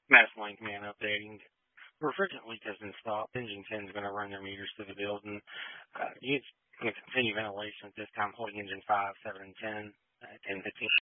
Madison Lane Command updating. Refrigerant leak has been stopped. Engine 10 is going to run their meters to the building. Units going to continue ventilation at this time, holding engine 5, 7, and 10 at 10:15.